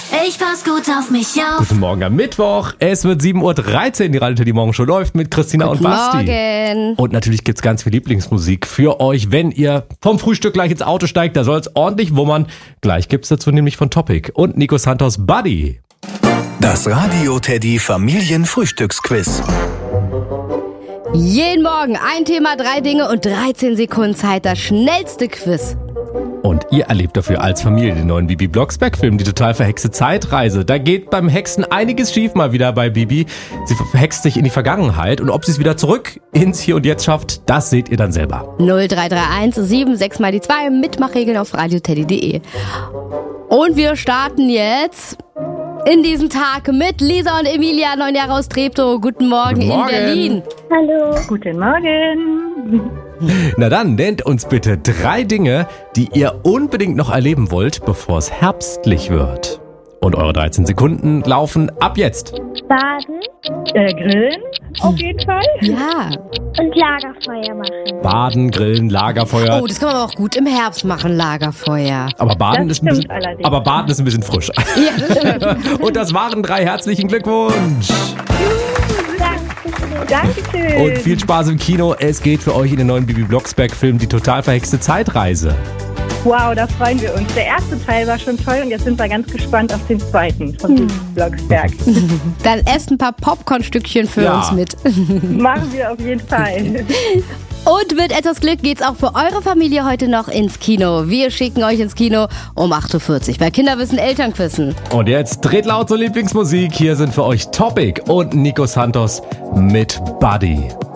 Ich pass gut auf mich auf. Guten Morgen am Mittwoch. Es wird 7.13 Uhr. Die Radio Teddy Morgenshow läuft mit Christina und Basti. Morgen. Und natürlich gibt's ganz viel Lieblingsmusik für euch, wenn ihr vom Frühstück gleich ins Auto steigt. Da soll's ordentlich wummern. Gleich gibt's dazu nämlich von Topic und Nico Santos Buddy. Das Radio Teddy Familienfrühstücksquiz. Jeden Morgen ein Thema, 3 Dinge und 13 Sekunden Zeit. Das schnellste Quiz. Und ihr erlebt dafür als Familie den neuen Bibi Blocksberg-Film, die total verhexte Zeitreise. Da geht beim Hexen einiges schief mal wieder bei Bibi. Sie verhext sich in die Vergangenheit und ob sie es wieder zurück ins Hier und Jetzt schafft, das seht ihr dann selber. 0331 76 mal die 2 Mitmachregeln auf radioteddy.de. Und wir starten jetzt in diesen Tag mit Lisa und Emilia, 9 Jahre aus Treptow. Guten Morgen in Berlin. Hallo. Guten Morgen. Na dann, nennt uns bitte 3 Dinge, die ihr unbedingt noch erleben wollt, bevor es herbstlich wird. Und eure 13 Sekunden laufen ab jetzt. Baden. Grillen, auf jeden Fall. Ja. Und Lagerfeuer machen. Baden, Grillen, Lagerfeuer. Oh, das kann man aber auch gut im Herbst machen, Lagerfeuer. Aber Baden Das ist ein bisschen, stimmt allerdings. aber Baden ist ein bisschen frisch. Ja, das stimmt. Und das waren 3. Herzlichen Glückwunsch. Dankeschön. Und viel Spaß im Kino. Es geht für euch in den neuen Bibi Blocksberg-Film Die total verhexte Zeitreise. Wow, da freuen wir uns. Der erste Teil war schon toll und jetzt sind wir ganz gespannt auf den zweiten von Blocksberg. Dann esst ein paar Popcornstückchen für uns mit. Machen wir auf jeden Fall. Und mit etwas Glück geht's auch für eure Familie heute noch ins Kino. Wir schicken euch ins Kino um 8.40 Uhr bei Kinderwissen Elternquissen. Und jetzt dreht laut zur Lieblingsmusik. Hier sind für euch Topic und Nico Santos mit Buddy.